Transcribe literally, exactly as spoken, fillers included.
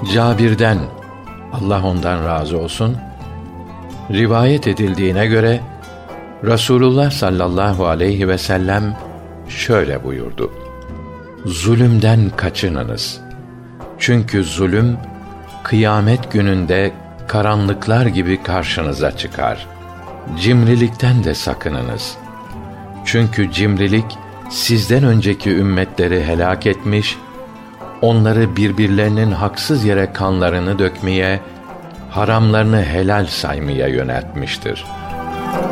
Cabir'den, Allah ondan razı olsun, rivayet edildiğine göre Resulullah sallallahu aleyhi ve sellem şöyle buyurdu: Zulümden kaçınınız. Çünkü zulüm kıyamet gününde karanlıklar gibi karşınıza çıkar. Cimrilikten de sakınınız. Çünkü cimrilik sizden önceki ümmetleri helak etmiş, onları birbirlerinin haksız yere kanlarını dökmeye, haramlarını helal saymaya yöneltmiştir.